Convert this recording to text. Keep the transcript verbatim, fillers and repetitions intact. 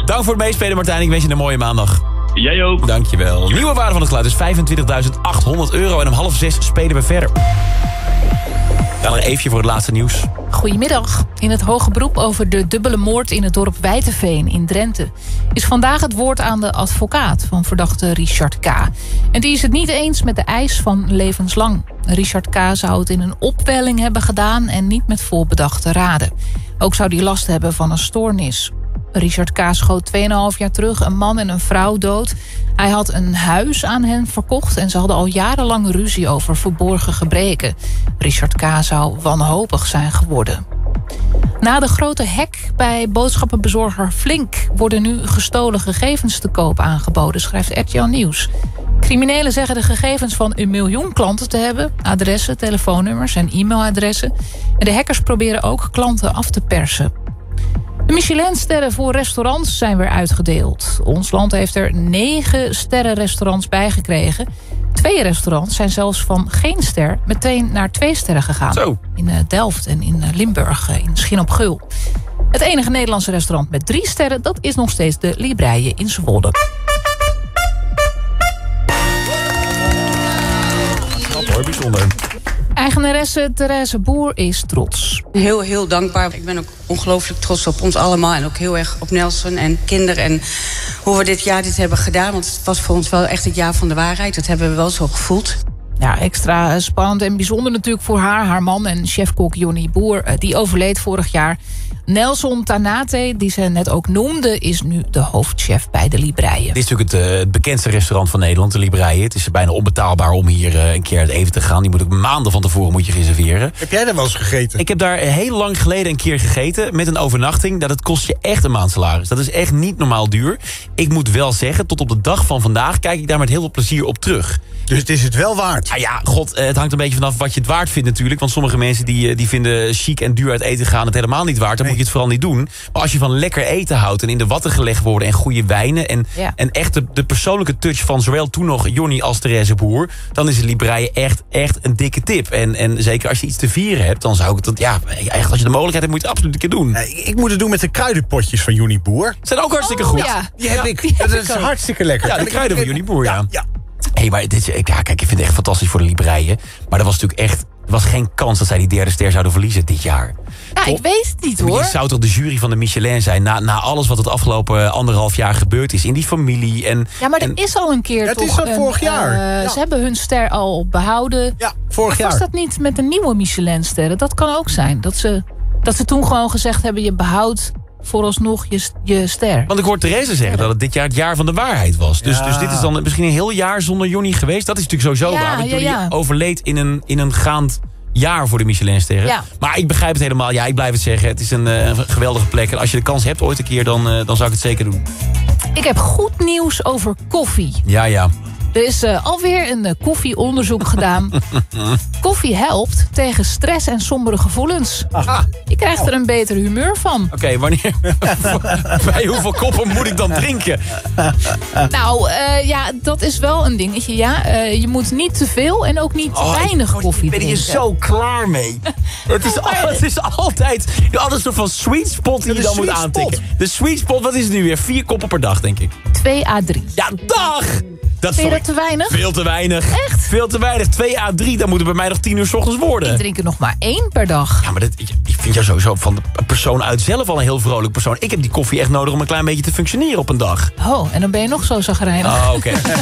Dank voor het meespelen, Martijn. Ik wens je een mooie maandag. Jij ook. Dankjewel. Nieuwe waarde van het geluid is vijfentwintigduizend achthonderd euro. En om half zes spelen we verder. Dan nog even voor het laatste nieuws. Goedemiddag. In het hoge beroep over de dubbele moord in het dorp Wijteveen in Drenthe is vandaag het woord aan de advocaat van verdachte Richard K. En die is het niet eens met de eis van levenslang. Richard K. zou het in een opwelling hebben gedaan en niet met voorbedachte raden. Ook zou hij last hebben van een stoornis. Richard K. schoot tweeënhalf jaar terug een man en een vrouw dood. Hij had een huis aan hen verkocht en ze hadden al jarenlang ruzie over verborgen gebreken. Richard K. zou wanhopig zijn geworden. Na de grote hack bij boodschappenbezorger Flink worden nu gestolen gegevens te koop aangeboden, schrijft R T L Nieuws. Criminelen zeggen de gegevens van een miljoen klanten te hebben. Adressen, telefoonnummers en e-mailadressen. En de hackers proberen ook klanten af te persen. De Michelinsterren voor restaurants zijn weer uitgedeeld. Ons land heeft er negen sterrenrestaurants bijgekregen. Twee restaurants zijn zelfs van geen ster meteen naar twee sterren gegaan. Zo. In Delft en in Limburg, in Schin op Geul. Het enige Nederlandse restaurant met drie sterren, dat is nog steeds de Libreie in Zwolle. Knap hoor, bijzonder. Eigenaresse Therese Boer is trots. Heel, heel dankbaar. Ik ben ook ongelooflijk trots op ons allemaal. En ook heel erg op Nelson en kinderen. En hoe we dit jaar dit hebben gedaan. Want het was voor ons wel echt het jaar van de waarheid. Dat hebben we wel zo gevoeld. Ja, extra spannend en bijzonder natuurlijk voor haar. Haar man en chefkok Johnny Boer, die overleed vorig jaar. Nelson Tanate, die ze net ook noemde, is nu de hoofdchef bij de Libreie. Dit is natuurlijk het, uh, het bekendste restaurant van Nederland, de Libreie. Het is bijna onbetaalbaar om hier uh, een keer even te gaan. Die moet ook maanden van tevoren moet je reserveren. Heb jij daar wel eens gegeten? Ik heb daar heel lang geleden een keer gegeten met een overnachting. Dat het kost je echt een maand salaris. Dat is echt niet normaal duur. Ik moet wel zeggen, tot op de dag van vandaag kijk ik daar met heel veel plezier op terug. Dus het is het wel waard? Ja, ja, god, het hangt een beetje vanaf wat je het waard vindt natuurlijk. Want sommige mensen die, die vinden chic en duur uit eten gaan het helemaal niet waard. Dan nee. moet je het vooral niet doen. Maar als je van lekker eten houdt en in de watten gelegd worden en goede wijnen en, ja. en echt de, de persoonlijke touch van zowel toen nog Johnny als Therese Boer, dan is de Libreie echt, echt een dikke tip. En, en zeker als je iets te vieren hebt, dan zou ik het, ja, echt als je de mogelijkheid hebt, moet je het absoluut een keer doen. Nee, ik moet het doen met de kruidenpotjes van Johnny Boer. Zijn ook hartstikke oh, goed. Ja. Die heb ja, ik. Die dat heb is ik hartstikke lekker. Ja, de kruiden van Johnny Boer, ja. ja. ja. Hé, hey, maar dit is, ja, kijk, ik vind het echt fantastisch voor de Libreie. Maar er was natuurlijk echt, er was geen kans dat zij die derde ster zouden verliezen dit jaar. Ja, ik weet het niet hoor. Je zou toch de jury van de Michelin zijn na, na alles wat het afgelopen anderhalf jaar gebeurd is in die familie. En, ja, maar en, er is al een keer het toch... is al een, vorig jaar. Uh, ja. Ze hebben hun ster al behouden. Ja, vorig jaar. Was dat niet met de nieuwe Michelinsterren? Dat kan ook zijn. Dat ze, dat ze toen gewoon gezegd hebben, je behoudt vooralsnog je, je ster. Want ik hoor Therese zeggen dat het dit jaar het jaar van de waarheid was. Dus, Ja. dus dit is dan misschien een heel jaar zonder Johnny geweest. Dat is natuurlijk sowieso Ja, waar. Want ja, Johnny ja. overleed in een, in een gaand jaar voor de Michelinsterren. Ja. Maar ik begrijp het helemaal. Ja, ik blijf het zeggen. Het is een, uh, een geweldige plek. En als je de kans hebt ooit een keer, dan, uh, dan zou ik het zeker doen. Ik heb goed nieuws over koffie. Ja, ja. Er is uh, alweer een uh, koffieonderzoek gedaan. Koffie helpt tegen stress en sombere gevoelens. Ah. Je krijgt er een beter humeur van. Oké, okay, wanneer? Bij hoeveel koppen moet ik dan drinken? Nou, uh, ja, dat is wel een dingetje, ja. Uh, je moet niet te veel en ook niet te oh, weinig ik, koffie ik ben drinken. hier zo klaar mee. Het is, al, het is altijd, altijd een soort van sweet spot die ja, je dan moet spot. aantikken. De sweet spot, wat is het nu weer? Vier koppen per dag, denk ik. twee à drie. Ja, dag! Dat Vind je sorry. dat te weinig? Veel te weinig. Echt? Veel te weinig. twee à drie, dan moeten bij mij nog tien uur 's ochtends worden. Ik drink er nog maar één per dag. Ja, maar dat, ik, ik vind jou sowieso van de persoon uit zelf al een heel vrolijk persoon. Ik heb die koffie echt nodig om een klein beetje te functioneren op een dag. Oh, en dan ben je nog zo zagrijnig. Oh, oké. Okay.